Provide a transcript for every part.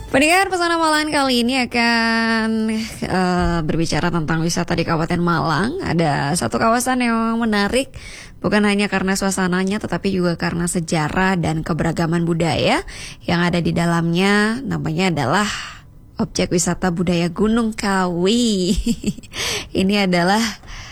Pendengar Pesona Malang kali ini akan berbicara tentang wisata di Kabupaten Malang. Ada satu kawasan yang menarik, bukan hanya karena suasananya, tetapi juga karena sejarah dan keberagaman budaya yang ada di dalamnya. Namanya adalah objek wisata budaya Gunung Kawi. Ini adalah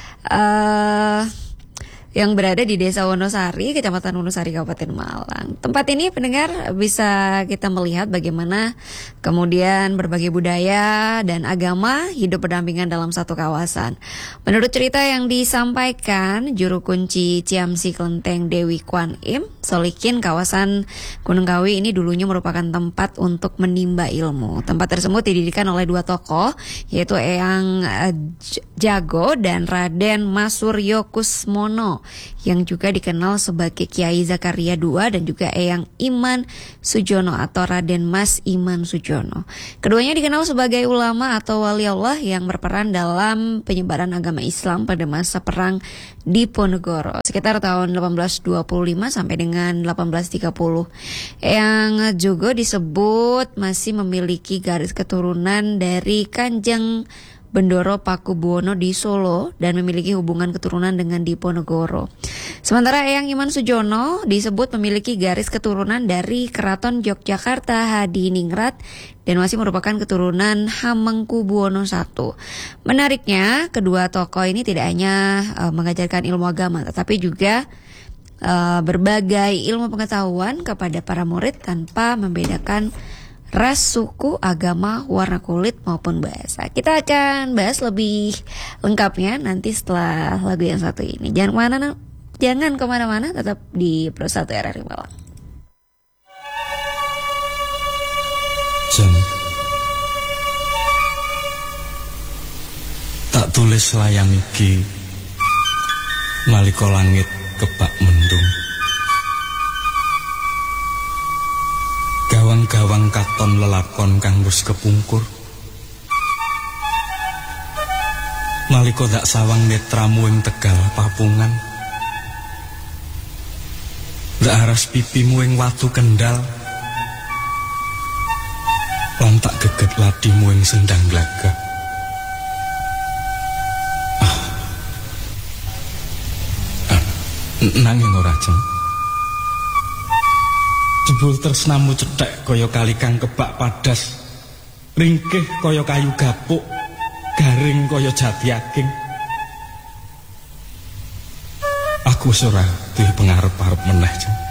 yang berada di Desa Wonosari, Kecamatan Wonosari, Kabupaten Malang. Tempat ini pendengar bisa kita melihat bagaimana kemudian berbagai budaya dan agama hidup berdampingan dalam satu kawasan. Menurut cerita yang disampaikan Juru Kunci Ciamsi Kelenteng Dewi Kwan Im Solikin, kawasan Gunung Kawi ini dulunya merupakan tempat untuk menimba ilmu. Tempat tersebut didirikan oleh dua tokoh, yaitu Eyang Jago dan Raden Masuryo Kusmono, yang juga dikenal sebagai Kiai Zakaria II, dan juga Eyang Iman Sujono atau Raden Mas Iman Sujono. Keduanya dikenal sebagai ulama atau wali Allah yang berperan dalam penyebaran agama Islam pada masa perang Diponegoro sekitar tahun 1825 sampai dengan 1830. Eyang juga disebut masih memiliki garis keturunan dari Kanjeng Bendoro Pakubuwono di Solo dan memiliki hubungan keturunan dengan Diponegoro. Sementara Eyang Iman Sujono disebut memiliki garis keturunan dari Keraton Yogyakarta Hadiningrat dan masih merupakan keturunan Hamengkubuwono I. Menariknya, kedua tokoh ini tidak hanya mengajarkan ilmu agama, tetapi juga berbagai ilmu pengetahuan kepada para murid tanpa membedakan ras, suku, agama, warna kulit maupun bahasa. Kita akan bahas lebih lengkapnya nanti setelah lagu yang satu ini. Jangan kemana-mana, tetap di Pro 1 RRI Malang. Jen, tak tulis layang iki nalika langit kebak mendung. Gawang-gawang katon lelakon kang wis kepungkur. Nalika dak sawang netramu ing Tegal Papungan. Dak aras pipimu ing watu Kendal. Lan tak geget ladimu ing Sendang Glagah. Nanging ora jeng. Jebul tresnamu cethek kaya kali kang kebak padas, ringkih kaya kayu gapuk, garing kaya jati ageng. Aku ora duwe pengarep-arep meneh, Jeng.